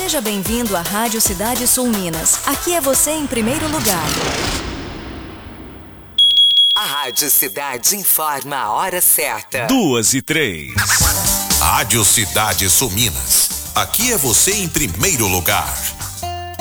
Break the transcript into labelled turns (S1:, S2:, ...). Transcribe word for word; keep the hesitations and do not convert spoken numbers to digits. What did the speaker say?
S1: Seja bem-vindo à Rádio Cidade Sul Minas. Aqui é você em primeiro lugar.
S2: A Rádio Cidade informa a hora certa.
S3: Duas e três.
S4: Rádio Cidade Sul Minas. Aqui é você em primeiro lugar.